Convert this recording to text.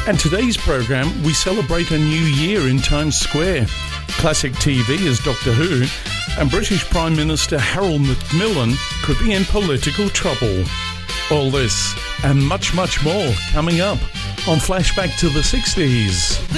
And today's program, we celebrate a new year in Times Square. Classic TV is Doctor Who, and British Prime Minister Harold Macmillan could be in political trouble. All this and much, much more coming up on Flashback to the 60s.